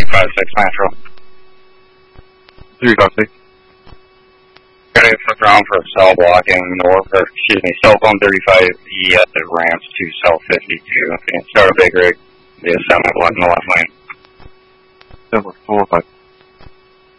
356 Natural. 356. Ready for ground for cell blocking north, or excuse me, cell phone 35E at the ramps to cell 52. And start a big rig. The assignment blocking the left lane. Number 456.